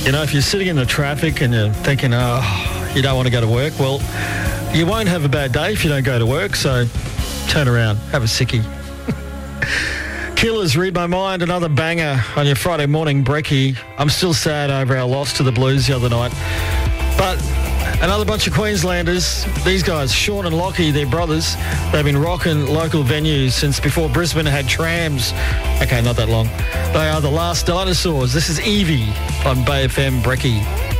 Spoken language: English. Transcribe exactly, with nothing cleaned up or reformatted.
You know, if you're sitting in the traffic and you're thinking, oh, you don't want to go to work, well, you won't have a bad day if you don't go to work, so turn around, have a sickie. Killers, Read My Mind, another banger on your Friday morning brekkie. I'm still sad over our loss to the Blues the other night. But another bunch of Queenslanders, these guys, Sean and Lockie, they're brothers. They've been rocking local venues since before Brisbane had trams. Okay, not that long. They are the last dinosaurs. This is Evie on Bay F M Brekkie.